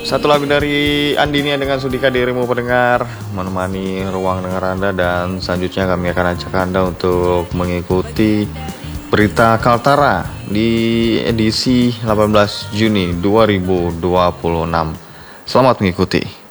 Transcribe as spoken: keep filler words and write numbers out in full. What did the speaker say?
Satu lagu dari Andinia dengan Sudika Dirimu pendengar menemani ruang dengar Anda, dan selanjutnya kami akan ajak Anda untuk mengikuti berita Kaltara di edisi delapan belas Juni dua ribu dua puluh enam. Selamat mengikuti.